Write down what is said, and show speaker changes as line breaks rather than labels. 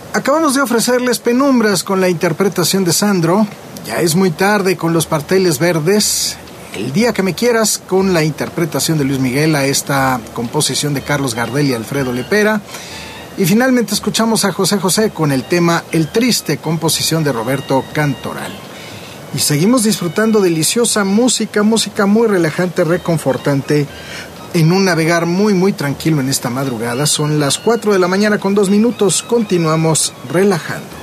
Acabamos de ofrecerles Penumbras con la interpretación de Sandro. Ya es muy tarde con Los Parteles Verdes. El día que me quieras con la interpretación de Luis Miguel a esta composición de Carlos Gardel y Alfredo Lepera. Y finalmente escuchamos a José José con el tema El Triste, composición de Roberto Cantoral. Y seguimos disfrutando deliciosa música muy relajante, reconfortante, en un navegar muy tranquilo en esta madrugada. Son las 4 de la mañana con 2 minutos. Continuamos relajando.